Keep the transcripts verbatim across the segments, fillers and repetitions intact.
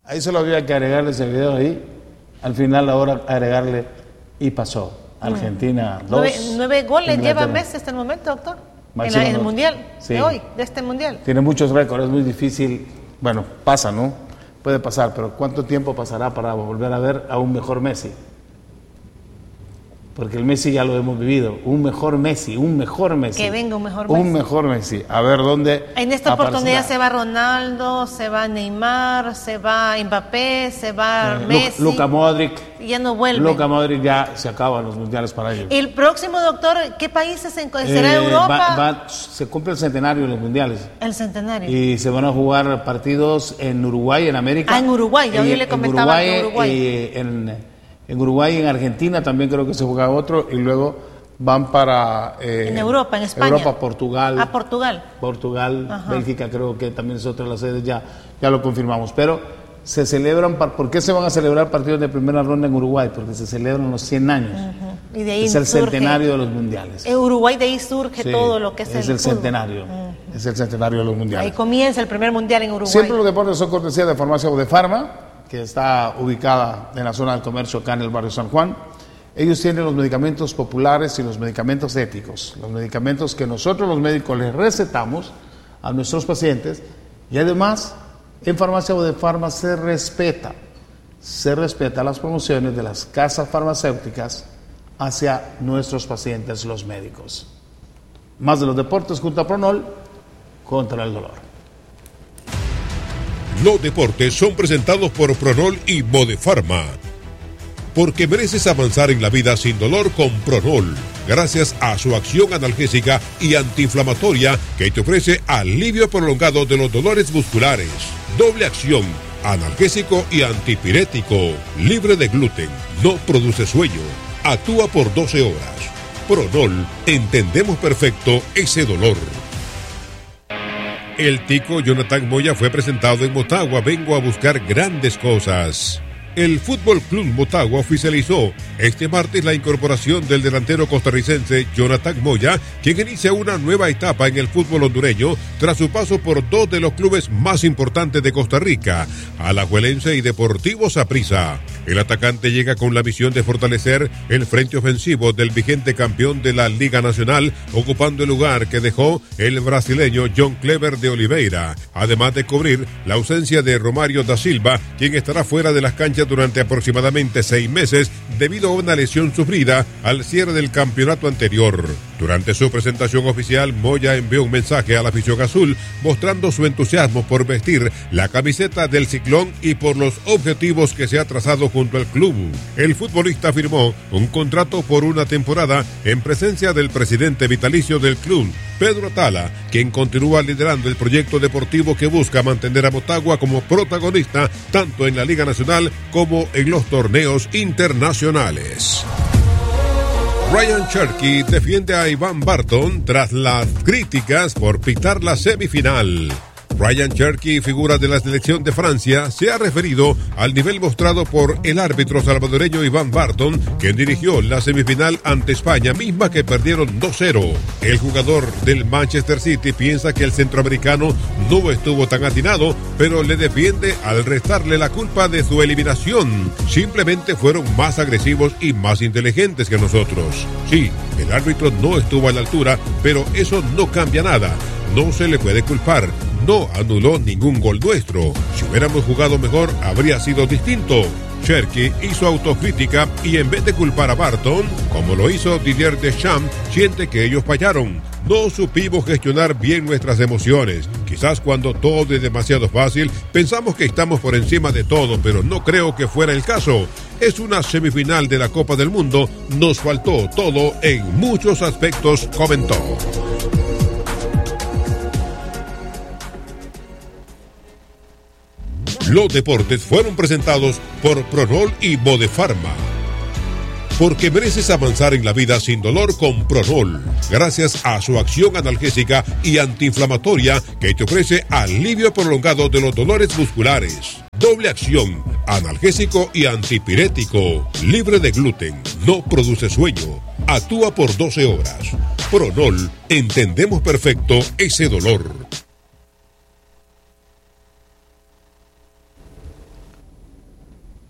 Ahí solo había que agregarle ese video ahí. Al final ahora agregarle y pasó. Argentina dos. Nueve, nueve goles Inglaterra. lleva Messi hasta el momento, doctor. Máximo En, la, en el no. mundial Sí. de hoy, de este mundial. Tiene muchos récords, es muy difícil. Bueno, pasa, ¿no? Puede pasar, pero ¿cuánto tiempo pasará para volver a ver a un mejor Messi? Porque el Messi ya lo hemos vivido. Un mejor Messi, un mejor Messi. Que venga un mejor Messi. Un mejor Messi. A ver dónde. En esta aparecerá. oportunidad se va Ronaldo, se va Neymar, se va Mbappé, se va Eh, Messi. Lu- Luka Modric. Y ya no vuelve. Luka Modric ya se acaban los mundiales para ellos. El próximo, doctor, ¿qué países se encu- será Eh, Europa? va- va- se cumple el centenario de los mundiales. El centenario. Y se van a jugar partidos en Uruguay, en América. Ah, en Uruguay, ya Y yo le en comentaba Uruguay, que Uruguay. y en, en Uruguay y en Argentina también creo que se juega otro. Y luego van para... eh, En Europa, en España. Europa, Portugal. A Portugal. Portugal, Ajá. Bélgica creo que también es otra de las sedes, ya, ya lo confirmamos. Pero se celebran, par- ¿por qué se van a celebrar partidos de primera ronda en Uruguay? Porque se celebran los cien años. Ujú. Y de ahí Es el surge- centenario de los mundiales. En Uruguay de ahí surge Sí, todo lo que es, es el el fútbol. centenario. Es el centenario de los mundiales. Ahí comienza el primer mundial en Uruguay. Siempre los deportes son cortesía de Farmacia Udefarma, que está ubicada en la zona del comercio acá en el barrio San Juan. Ellos tienen los medicamentos populares y los medicamentos éticos, los medicamentos que nosotros los médicos les recetamos a nuestros pacientes, y además en Farmacia Udefarma se respeta, se respeta las promociones de las casas farmacéuticas hacia nuestros pacientes, los médicos. Más de los deportes junto a Pronol contra el dolor. Los deportes son presentados por Pronol y Bodefarma. Porque mereces avanzar en la vida sin dolor con Pronol, gracias a su acción analgésica y antiinflamatoria que te ofrece alivio prolongado de los dolores musculares. Doble acción, analgésico y antipirético, libre de gluten, no produce sueño, actúa por doce horas. Pronol, entendemos perfecto ese dolor. El tico Jonathan Moya fue presentado en Motagua. Vengo a buscar grandes cosas. El Fútbol Club Motagua oficializó este martes la incorporación del delantero costarricense Jonathan Moya, quien inicia una nueva etapa en el fútbol hondureño tras su paso por dos de los clubes más importantes de Costa Rica, Alajuelense y Deportivo Saprissa. El atacante llega con la misión de fortalecer el frente ofensivo del vigente campeón de la Liga Nacional, ocupando el lugar que dejó el brasileño John Clever de Oliveira, además de cubrir la ausencia de Romario da Silva, quien estará fuera de las canchas durante aproximadamente seis meses debido a una lesión sufrida al cierre del campeonato anterior. Durante su presentación oficial, Moya envió un mensaje a la afición azul mostrando su entusiasmo por vestir la camiseta del Ciclón y por los objetivos que se ha trazado junto al club. El futbolista firmó un contrato por una temporada en presencia del presidente vitalicio del club, Pedro Atala, quien continúa liderando el proyecto deportivo que busca mantener a Motagua como protagonista tanto en la Liga Nacional como en los torneos internacionales. Ryan Cherky defiende a Ivan Barton tras las críticas por pitar la semifinal. Ryan Cherky, figura de la selección de Francia, se ha referido al nivel mostrado por el árbitro salvadoreño Ivan Barton, quien dirigió la semifinal ante España, misma que perdieron dos cero. El jugador del Manchester City piensa que el centroamericano no estuvo tan atinado, pero le defiende al restarle la culpa de su eliminación. Simplemente fueron más agresivos y más inteligentes que nosotros. Sí, el árbitro no estuvo a la altura, pero eso no cambia nada. No se le puede culpar. No anuló ningún gol nuestro. Si hubiéramos jugado mejor, habría sido distinto. Cherky hizo autocrítica y en vez de culpar a Barton, como lo hizo Didier Deschamps, siente que ellos fallaron. No supimos gestionar bien nuestras emociones. Quizás cuando todo es demasiado fácil, pensamos que estamos por encima de todo, pero no creo que fuera el caso. Es una semifinal de la Copa del Mundo. Nos faltó todo en muchos aspectos, comentó. Los deportes fueron presentados por Pronol y Bodefarma. Porque mereces avanzar en la vida sin dolor con Pronol, gracias a su acción analgésica y antiinflamatoria que te ofrece alivio prolongado de los dolores musculares. Doble acción, analgésico y antipirético, libre de gluten, no produce sueño, actúa por doce horas. Pronol, entendemos perfecto ese dolor.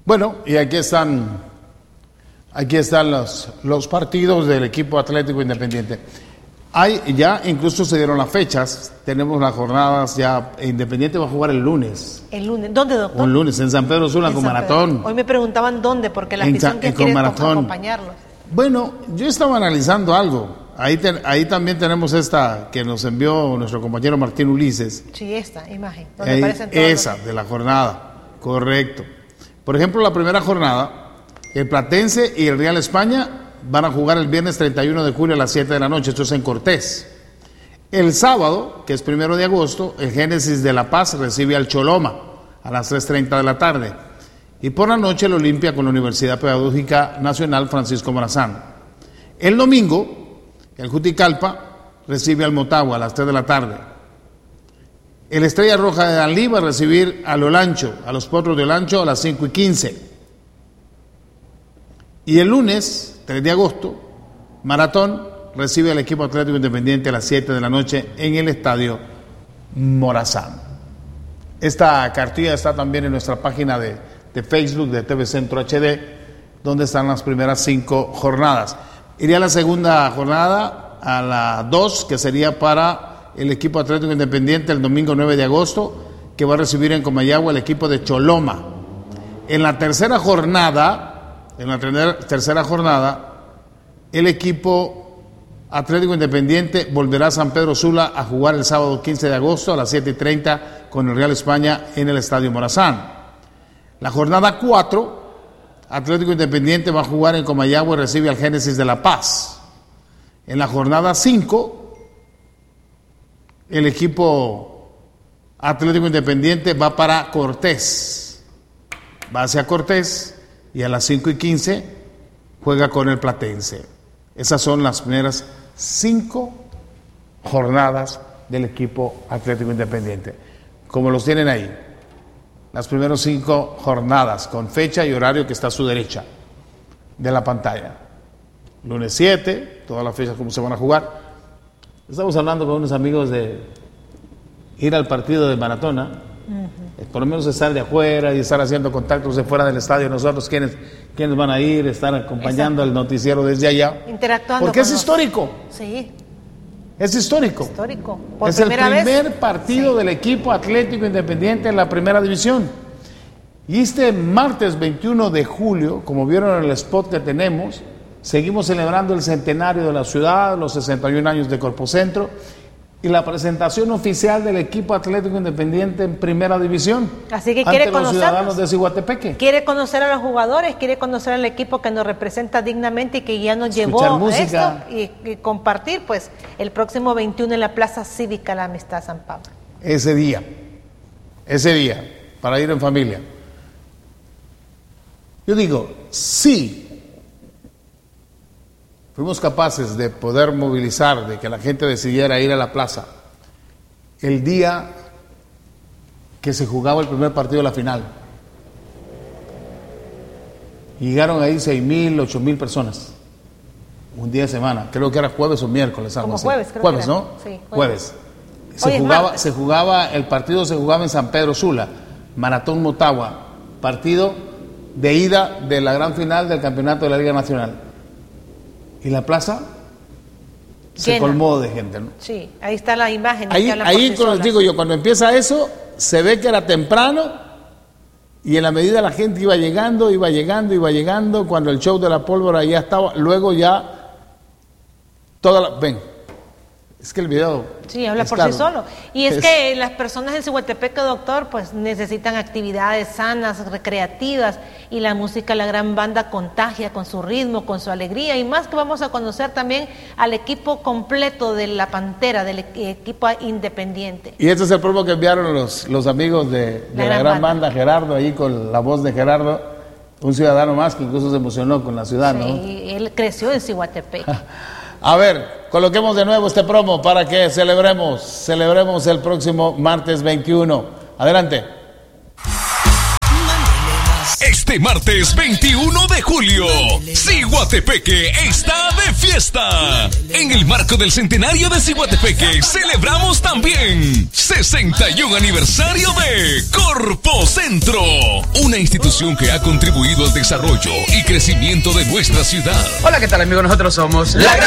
Bueno, y aquí están, aquí están los, los partidos del equipo Atlético Independiente. Hay ya, incluso se dieron las fechas, tenemos las jornadas ya, Independiente va a jugar el lunes. El lunes, ¿dónde, doctor? Un lunes, en San Pedro Sula, En con San Maratón. Pedro. Hoy me preguntaban dónde, porque la En afición Sa- que en- con quiere Maratón. acompañarlos. Bueno, yo estaba analizando algo. Ahí, te- ahí también tenemos esta que nos envió nuestro compañero Martín Ulises. Sí, esta imagen. Donde Ahí, aparecen todos esa, los- de la jornada. Correcto. Por ejemplo, la primera jornada, el Platense y el Real España van a jugar el viernes treinta y uno de julio a las siete de la noche. Esto es en Cortés. El sábado, que es primero de agosto, el Génesis de La Paz recibe al Choloma a las tres treinta de la tarde. Y por la noche el Olimpia con la Universidad Pedagógica Nacional Francisco Morazán. El domingo, el Juticalpa recibe al Motagua a las tres de la tarde. El Estrella Roja de Danlí va a recibir al Olancho, a los Potros de Olancho a las cinco y quince. Y el lunes, tres de agosto, Maratón recibe al equipo Atlético Independiente a las siete de la noche en el Estadio Morazán. Esta cartilla está también en nuestra página de, de Facebook de T V Centro H D, donde están las primeras cinco jornadas. Iría la segunda jornada a la dos, que sería para el equipo Atlético Independiente el domingo nueve de agosto, que va a recibir en Comayagua el equipo de Choloma. En la tercera jornada, en la ter- tercera jornada, el equipo Atlético Independiente volverá a San Pedro Sula a jugar el sábado quince de agosto a las siete y treinta con el Real España en el Estadio Morazán. La jornada cuatro, Atlético Independiente va a jugar en Comayagua y recibe al Génesis de La Paz. En la jornada cinco, el equipo Atlético Independiente va para Cortés. Va hacia Cortés y a las cinco y quince juega con el Platense. Esas son las primeras cinco jornadas del equipo Atlético Independiente. Como los tienen ahí, las primeras cinco jornadas con fecha y horario que está a su derecha de la pantalla. Lunes siete, todas las fechas como se van a jugar. Estamos hablando con unos amigos de ir al partido de Maratona, uh-huh. Por lo menos estar de afuera y estar haciendo contactos de fuera del estadio. Nosotros, quienes, quienes van a ir, estar acompañando el noticiero desde allá. Interactuando. Porque es los... histórico. Sí. Es histórico. Histórico. Por es el primer vez. partido sí. del equipo Atlético Independiente en la primera división. Y este martes veintiuno de julio, como vieron en el spot que tenemos, seguimos celebrando el centenario de la ciudad, los sesenta y un años de Corpocentro y la presentación oficial del equipo Atlético Independiente en primera división. Así que ante quiere los conocerlos. ciudadanos de Ciguatepeque. Quiere conocer a los jugadores, quiere conocer al equipo que nos representa dignamente y que ya nos Escuchar llevó música. a esto y, y compartir pues el próximo veintiuno en la Plaza Cívica La Amistad San Pablo. Ese día, ese día, para ir en familia. Yo digo, sí, fuimos capaces de poder movilizar, de que la gente decidiera ir a la plaza el día que se jugaba el primer partido de la final. Llegaron ahí seis mil, ocho mil personas, un día de semana, creo que era jueves o miércoles, algo Como así. jueves, creo Jueves, que era. ¿no? Sí, jueves. Jueves. Se Hoy es jugaba, martes. se jugaba, el partido se jugaba en San Pedro Sula, Maratón Motagua, partido de ida de la gran final del campeonato de la Liga Nacional. Y la plaza se Llena. colmó de gente, ¿no? Sí, ahí está la imagen. Ahí, que hablan por ahí sí cuando solas. digo yo, cuando empieza eso, se ve que era temprano y en la medida la gente iba llegando, iba llegando, iba llegando, cuando el show de la pólvora ya estaba, luego ya toda la... Ven, es que el video... Sí, habla por está- sí solo. Y es, es- que las personas en Ciguatepeque, doctor, pues necesitan actividades sanas, recreativas, y la música, la gran banda contagia con su ritmo, con su alegría, y más que vamos a conocer también al equipo completo de la Pantera, del e- equipo independiente. Y este es el promo que enviaron los, los amigos de, de La la, gran gran banda. banda, Gerardo, ahí con la voz de Gerardo, un ciudadano más que incluso se emocionó con la ciudad, ¿no? Sí, él creció en Ciguatepeque. A ver, coloquemos de nuevo este promo para que celebremos, celebremos el próximo martes veintiuno. Adelante. Este martes veintiuno de julio, Ciguatepeque está de fiesta. En el marco del centenario de Ciguatepeque celebramos también sesenta y un aniversario de Corpocentro. Centro, una institución que ha contribuido al desarrollo y crecimiento de nuestra ciudad. Hola, ¿qué tal, amigos? Nosotros somos La